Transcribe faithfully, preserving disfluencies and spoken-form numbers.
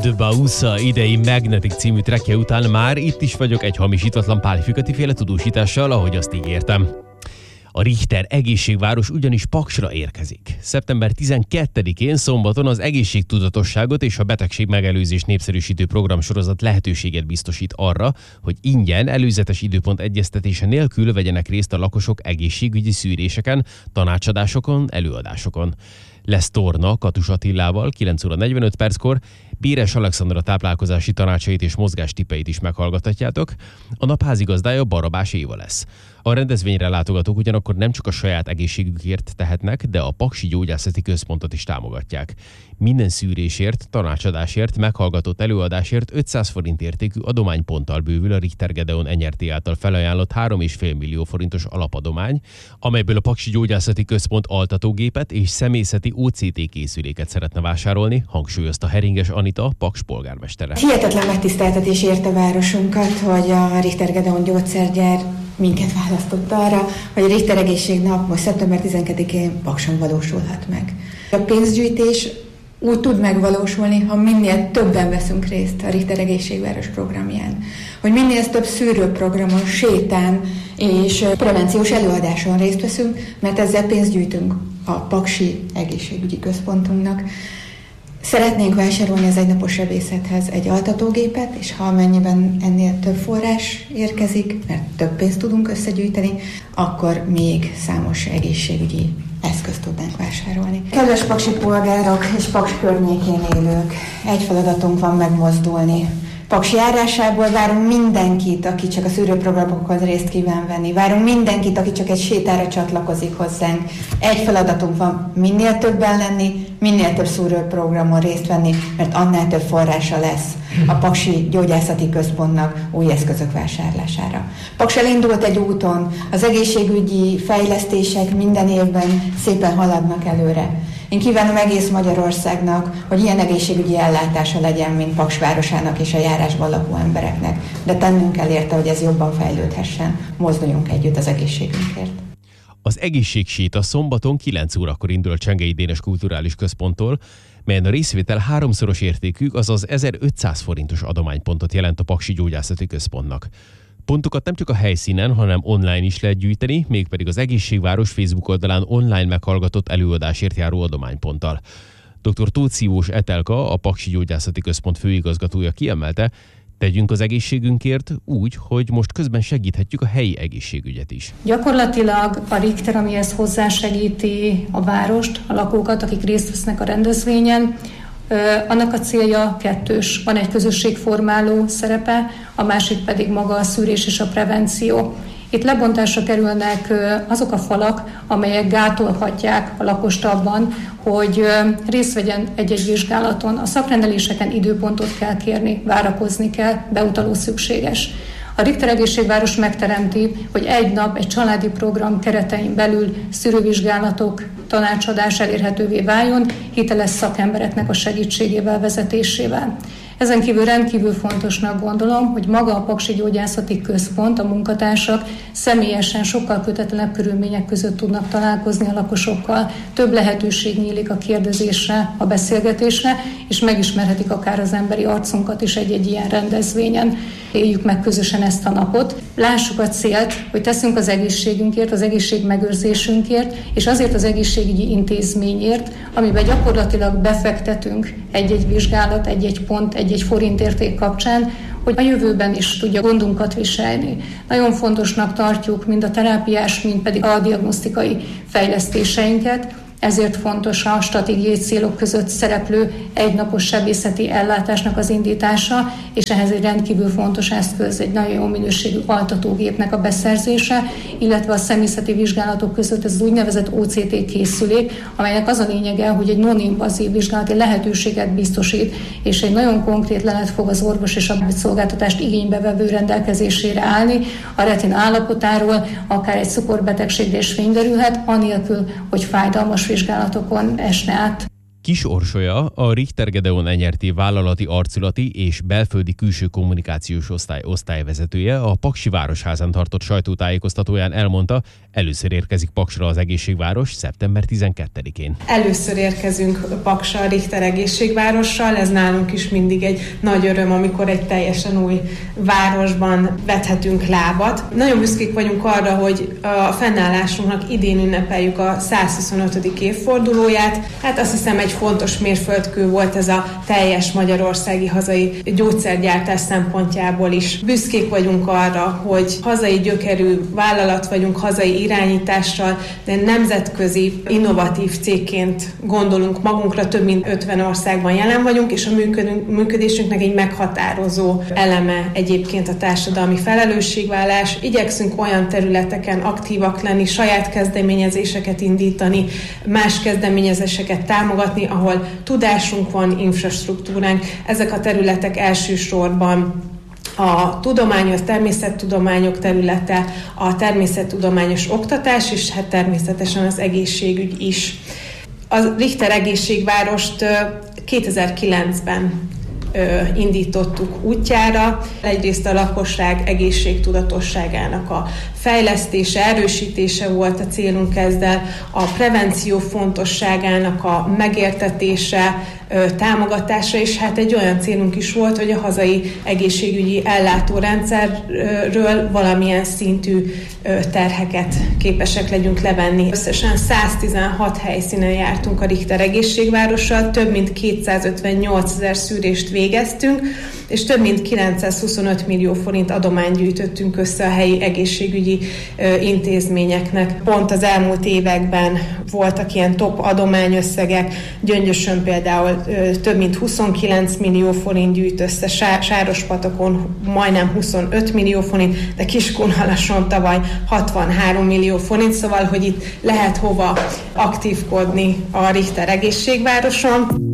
De Bausa idei Magnetic című trackje után már itt is vagyok egy hamisítatlan pálfüketi féle tudósítással, ahogy azt ígértem. A Richter egészségváros ugyanis Paksra érkezik. szeptember tizenkettedikén szombaton az egészségtudatosságot és a betegség megelőzés népszerűsítő programsorozat lehetőséget biztosít arra, hogy ingyen, előzetes időpont egyeztetése nélkül vegyenek részt a lakosok egészségügyi szűréseken, tanácsadásokon, előadásokon. Lesz torna Katus Attilával kilenc óra negyvenöt perckor, Béres Alexandra táplálkozási tanácsait és mozgástippeit is meghallgathatjátok. A nap házigazdája Barabás Éva lesz. A rendezvényre látogatók ugyanakkor nem csak a saját egészségükért tehetnek, de a Paksi Gyógyászati Központot is támogatják. Minden szűrésért, tanácsadásért, meghallgatott előadásért ötszáz forint értékű adományponttal bővül a Richter Gedeon Enyerté által felajánlott három egész öt millió forintos alapadomány, amelyből a Paksi Gyógyászati Központ altatógépet és személyzeti o cé té készüléket szeretne vásárolni, hangsúlyozta Heringes Anita, Paks polgármestere. Hihetetlen megtiszteltetés érte városunkat, hogy a Richter Gedeon gyógyszergyár minket választott arra, hogy a Richter Egészségnap most szeptember tizenkettedikén Pakson valósulhat meg. A pénzgyűjtés úgy tud megvalósulni, ha minél többen veszünk részt a Richter Egészségváros programján. Hogy minél több szűrőprogramon, sétán és prevenciós előadáson részt veszünk, mert ezzel pénzt gyűjtünk a Paksi Egészségügyi Központunknak. Szeretnénk vásárolni az egynapos sebészethez egy altatógépet, és ha amennyiben ennél több forrás érkezik, mert több pénzt tudunk összegyűjteni, akkor még számos egészségügyi eszközt tudnánk vásárolni. Kedves paksi polgárok és Paks környékén élők, egy feladatunk van megmozdulni. Paks járásából várunk mindenkit, aki csak a szűrőprogramokhoz részt kíván venni. Várunk mindenkit, aki csak egy sétára csatlakozik hozzánk. Egy feladatunk van, minél többen lenni, minél több szűrőprogramon részt venni, mert annál több forrása lesz a Paksi Gyógyászati Központnak új eszközök vásárlására. Paks elindult egy úton, az egészségügyi fejlesztések minden évben szépen haladnak előre. Én kívánom egész Magyarországnak, hogy ilyen egészségügyi ellátása legyen, mint Paks városának és a járásban lakó embereknek. De tennünk kell érte, hogy ez jobban fejlődhessen. Mozduljunk együtt az egészségünkért. Az egészségsét a szombaton kilenc órakor indul a Csengei Dénes Kulturális Központtól, melyen a részvétel háromszoros értékű, azaz ezerötszáz forintos adománypontot jelent a Paksi Gyógyászati Központnak. Pontokat nem csak a helyszínen, hanem online is lehet gyűjteni, mégpedig az Egészségváros Facebook oldalán online meghallgatott előadásért járó adományponttal. dr. Tóth Szívós Etelka, a Paksi Gyógyászati Központ főigazgatója kiemelte, tegyünk az egészségünkért úgy, hogy most közben segíthetjük a helyi egészségügyet is. Gyakorlatilag a Richter, ami ezt hozzásegíti a várost, a lakókat, akik részt vesznek a rendezvényen, annak a célja kettős. Van egy közösségformáló szerepe, a másik pedig maga a szűrés és a prevenció. Itt lebontásra kerülnek azok a falak, amelyek gátolhatják a lakost abban, hogy részt vegyen egy-egy vizsgálaton. A szakrendeléseken időpontot kell kérni, várakozni kell, beutaló szükséges. A Richter Egészségváros megteremti, hogy egy nap egy családi program keretein belül szűrővizsgálatok, tanácsadás elérhetővé váljon, hiteles szakembereknek a segítségével, vezetésével. Ezen kívül rendkívül fontosnak gondolom, hogy maga a Paksi Gyógyászati Központ, a munkatársak személyesen sokkal kötetlenebb körülmények között tudnak találkozni a lakosokkal. Több lehetőség nyílik a kérdezésre, a beszélgetésre, és megismerhetik akár az emberi arcunkat is egy-egy ilyen rendezvényen. Éljük meg közösen ezt a napot. Lássuk a célt, hogy teszünk az egészségünkért, az egészség megőrzésünkért, és azért az egészségügyi intézményért, amiben gyakorlatilag befektetünk egy-egy vizsgálat, egy-egy pont, egy-egy forintérték kapcsán, hogy a jövőben is tudja gondunkat viselni. Nagyon fontosnak tartjuk mind a terápiás, mind pedig a diagnosztikai fejlesztéseinket, ezért fontos a stratégiai célok között szereplő egynapos sebészeti ellátásnak az indítása, és ehhez egy rendkívül fontos eszköz, egy nagyon jó minőségű altatógépnek a beszerzése, illetve a személyzeti vizsgálatok között ez az úgynevezett o cé té készülék, amelynek az a lényege, hogy egy non-invazív vizsgálati lehetőséget biztosít, és egy nagyon konkrét lelet fog az orvos és a szolgáltatást igénybe vevő rendelkezésére állni. A retina állapotáról akár egy cukorbetegségre is fény derülhet, anélkül, hogy fájdalmas vizsgálatokon esne át. Kis Orsolya, a Richter Gedeon Enyerté vállalati arculati és belföldi külső kommunikációs osztály osztályvezetője a Paksi Városházán tartott sajtótájékoztatóján elmondta, először érkezik Paksra az egészségváros szeptember tizenkettedikén. Először érkezünk Paksra a Richter egészségvárossal, ez nálunk is mindig egy nagy öröm, amikor egy teljesen új városban vethetünk lábat. Nagyon büszkék vagyunk arra, hogy a fennállásunknak idén ünnepeljük a százhuszonötödik évfordulóját. Hát azt hiszem, egy fontos mérföldkő volt ez a teljes magyarországi hazai gyógyszergyártás szempontjából is. Büszkék vagyunk arra, hogy hazai gyökerű vállalat vagyunk, hazai irányítással, de nemzetközi innovatív cégként gondolunk magunkra, több mint ötven országban jelen vagyunk, és a működésünknek egy meghatározó eleme egyébként a társadalmi felelősségvállás. Igyekszünk olyan területeken aktívak lenni, saját kezdeményezéseket indítani, más kezdeményezéseket támogatni, ahol tudásunk van, infrastruktúránk. Ezek a területek elsősorban a tudományos, természettudományok területe, a természettudományos oktatás, és hát természetesen az egészségügy is. A Richter egészségvárost kétezer-kilencben indítottuk útjára. Egyrészt a lakosság egészségtudatosságának a fejlesztése, erősítése volt a célunk ezzel, a prevenció fontosságának a megértetése, támogatása, és hát egy olyan célunk is volt, hogy a hazai egészségügyi ellátórendszerről valamilyen szintű terheket képesek legyünk levenni. Összesen száztizenhat helyszínen jártunk a Richter egészségvárossal, több mint kétszázötvennyolcezer szűrést végeztünk, és több mint kilencszázhuszonöt millió forint adományt gyűjtöttünk össze a helyi egészségügyi intézményeknek. Pont az elmúlt években voltak ilyen top adományösszegek, Gyöngyösön például több mint huszonkilenc millió forint gyűjt össze, Sárospatakon majdnem huszonöt millió forint, de Kiskunhalason tavaly hatvanhárom millió forint, szóval, hogy itt lehet hova aktívkodni a Richter egészségvároson.